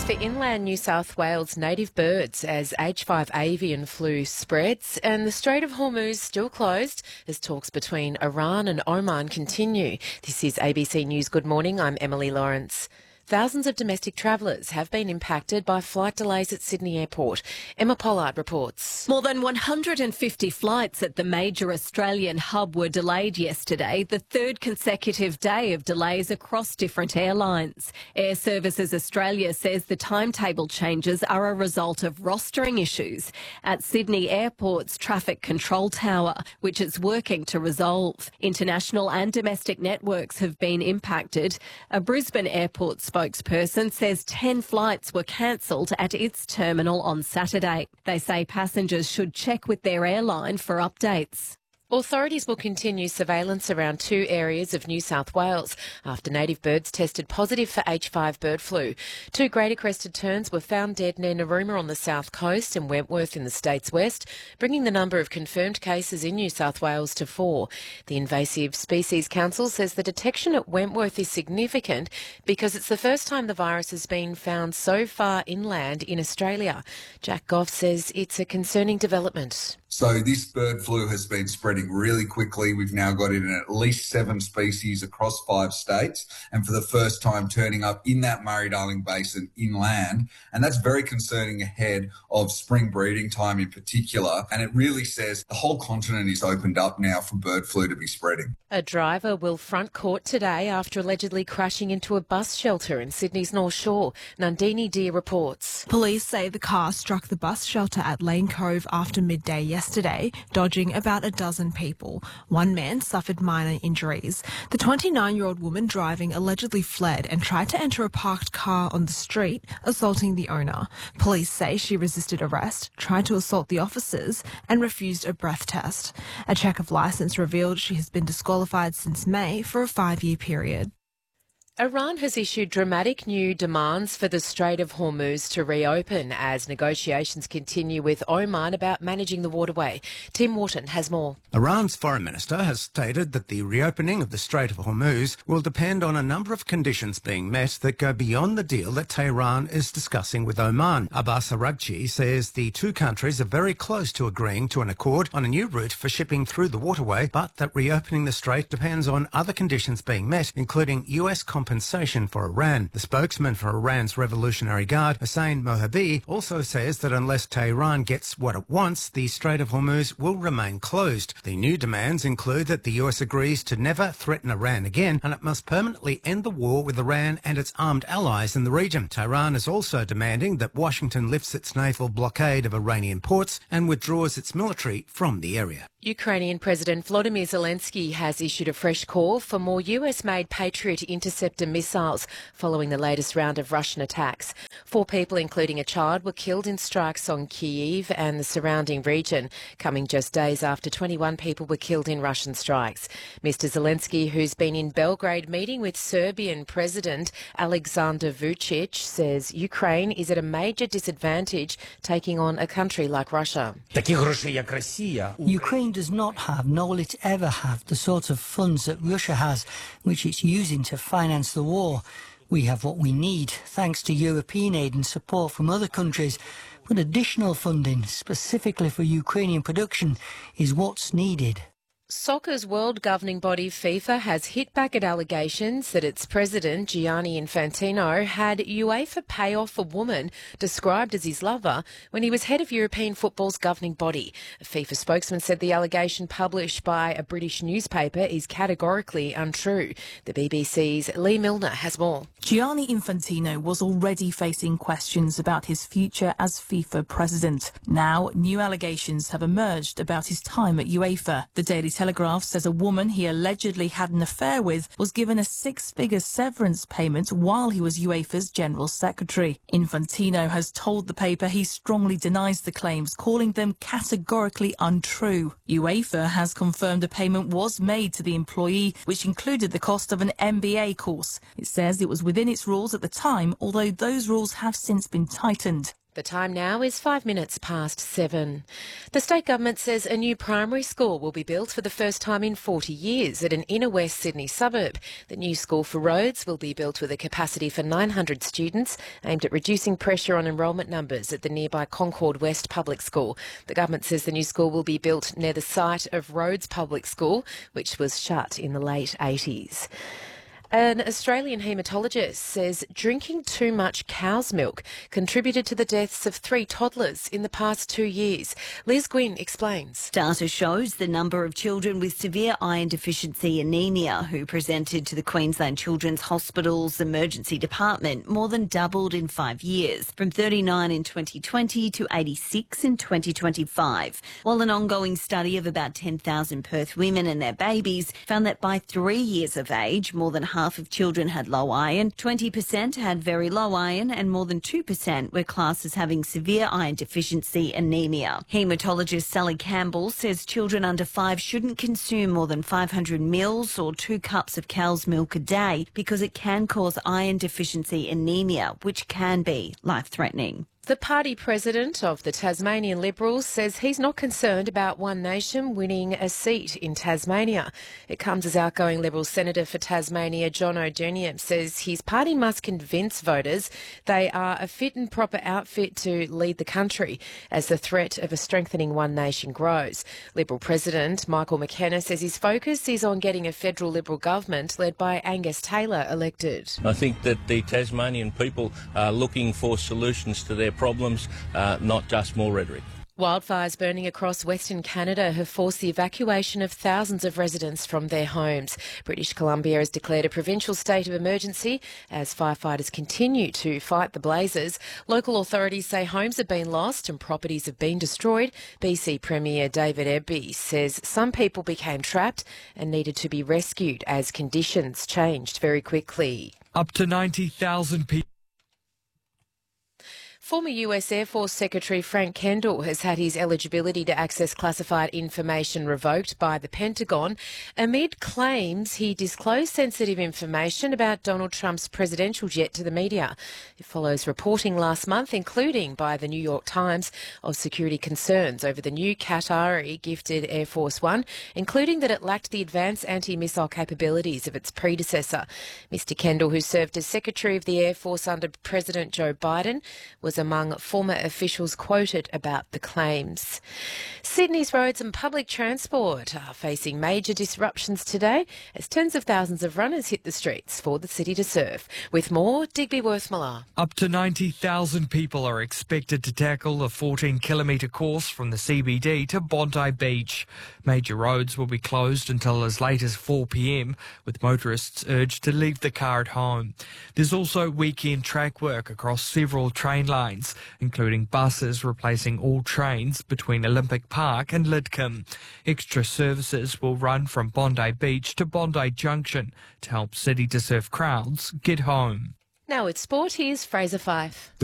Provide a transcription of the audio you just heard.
for inland New South Wales native birds as H5 avian flu spreads, and the Strait of Hormuz still closed as talks between Iran and Oman continue. This is ABC News Good Morning. I'm Emily Lawrence. Thousands of domestic travellers have been impacted by flight delays at Sydney Airport. Emma Pollard reports. More than 150 flights at the major Australian hub were delayed yesterday, the third consecutive day of delays across different airlines. Air Services Australia says the timetable changes are a result of rostering issues at Sydney Airport's traffic control tower, which it's working to resolve. International and domestic networks have been impacted. A Brisbane Airport spokesperson says 10 flights were cancelled at its terminal on Saturday. They say passengers should check with their airline for updates. Authorities will continue surveillance around two areas of New South Wales after native birds tested positive for H5 bird flu. Two greater crested terns were found dead near Narooma on the south coast and Wentworth in the state's west, bringing the number of confirmed cases in New South Wales to 4. The Invasive Species Council says the detection at Wentworth is significant because it's the first time the virus has been found so far inland in Australia. Jack Goff says it's a concerning development. So this bird flu has been spreading really quickly. We've now got it in at least 7 species across 5 states, and for the first time turning up in that Murray-Darling Basin inland. And that's very concerning ahead of spring breeding time in particular. And it really says the whole continent is opened up now for bird flu to be spreading. A driver will front court today after allegedly crashing into a bus shelter in Sydney's North Shore. Nandini Deer reports. Police say the car struck the bus shelter at Lane Cove after midday yesterday, dodging about a dozen people. One man suffered minor injuries. The 29-year-old woman driving allegedly fled and tried to enter a parked car on the street, assaulting the owner. Police say she resisted arrest, tried to assault the officers and refused a breath test. A check of licence revealed she has been disqualified since May for a 5-year period. Iran has issued dramatic new demands for the Strait of Hormuz to reopen as negotiations continue with Oman about managing the waterway. Tim Wharton has more. Iran's foreign minister has stated that the reopening of the Strait of Hormuz will depend on a number of conditions being met that go beyond the deal that Tehran is discussing with Oman. Abbas Araghchi says the two countries are very close to agreeing to an accord on a new route for shipping through the waterway, but that reopening the strait depends on other conditions being met, including US compensation for Iran. The spokesman for Iran's Revolutionary Guard, Hossein Mohabi, also says that unless Tehran gets what it wants, the Strait of Hormuz will remain closed. The new demands include that the US agrees to never threaten Iran again, and it must permanently end the war with Iran and its armed allies in the region. Tehran is also demanding that Washington lifts its naval blockade of Iranian ports and withdraws its military from the area. Ukrainian President Volodymyr Zelensky has issued a fresh call for more US-made Patriot interceptor missiles following the latest round of Russian attacks. 4 people, including a child, were killed in strikes on Kyiv and the surrounding region, coming just days after 21 people were killed in Russian strikes. Mr. Zelensky, who's been in Belgrade meeting with Serbian President Alexander Vučić, says Ukraine is at a major disadvantage taking on a country like Russia. Ukraine does not have, nor will it ever have, the sort of funds that Russia has, which it's using to finance the war. We have what we need, thanks to European aid and support from other countries, but additional funding, specifically for Ukrainian production, is what's needed. Soccer's world governing body FIFA has hit back at allegations that its president, Gianni Infantino, had UEFA pay off a woman described as his lover when he was head of European football's governing body. A FIFA spokesman said the allegation published by a British newspaper is categorically untrue. The BBC's Lee Milner has more. Gianni Infantino was already facing questions about his future as FIFA president. Now, new allegations have emerged about his time at UEFA. The Daily Telegraph says a woman he allegedly had an affair with was given a 6-figure severance payment while he was UEFA's General Secretary. Infantino has told the paper he strongly denies the claims, calling them categorically untrue. UEFA has confirmed a payment was made to the employee, which included the cost of an MBA course. It says it was within its rules at the time, although those rules have since been tightened. The time now is 7:05. The state government says a new primary school will be built for the first time in 40 years at an inner West Sydney suburb. The new school for Rhodes will be built with a capacity for 900 students, aimed at reducing pressure on enrolment numbers at the nearby Concord West Public School. The government says the new school will be built near the site of Rhodes Public School, which was shut in the late 80s. An Australian haematologist says drinking too much cow's milk contributed to the deaths of 3 toddlers in the past 2 years. Liz Gwynn explains. Data shows the number of children with severe iron deficiency anemia who presented to the Queensland Children's Hospital's emergency department more than doubled in 5 years, from 39 in 2020 to 86 in 2025. While an ongoing study of about 10,000 Perth women and their babies found that by 3 years of age, more than half of children had low iron, 20% had very low iron, and more than 2% were classed as having severe iron deficiency anemia. Haematologist Sally Campbell says children under 5 shouldn't consume more than 500 mils or 2 cups of cow's milk a day because it can cause iron deficiency anemia, which can be life-threatening. The party president of the Tasmanian Liberals says he's not concerned about One Nation winning a seat in Tasmania. It comes as outgoing Liberal Senator for Tasmania John O'Donoghue says his party must convince voters they are a fit and proper outfit to lead the country as the threat of a strengthening One Nation grows. Liberal President Michael McKenna says his focus is on getting a federal Liberal government led by Angus Taylor elected. I think that the Tasmanian people are looking for solutions to their problems, not just more rhetoric. Wildfires burning across Western Canada have forced the evacuation of thousands of residents from their homes. British Columbia has declared a provincial state of emergency as firefighters continue to fight the blazes. Local authorities say homes have been lost and properties have been destroyed. BC Premier David Eby says some people became trapped and needed to be rescued as conditions changed very quickly. Up to 90,000 people. Former US Air Force Secretary Frank Kendall has had his eligibility to access classified information revoked by the Pentagon amid claims he disclosed sensitive information about Donald Trump's presidential jet to the media. It follows reporting last month, including by the New York Times, of security concerns over the new Qatari gifted Air Force One, including that it lacked the advanced anti-missile capabilities of its predecessor. Mr Kendall, who served as Secretary of the Air Force under President Joe Biden, was among former officials quoted about the claims. Sydney's roads and public transport are facing major disruptions today as tens of thousands of runners hit the streets for the city to serve. With more, Digby Worthmiller. Up to 90,000 people are expected to tackle a 14-kilometre course from the CBD to Bondi Beach. Major roads will be closed until as late as 4 p.m, with motorists urged to leave the car at home. There's also weekend track work across several train lines, including buses replacing all trains between Olympic Park and Lidcombe. Extra services will run from Bondi Beach to Bondi Junction to help city-to-surf crowds get home. Now it's sport, here's Fraser Fife.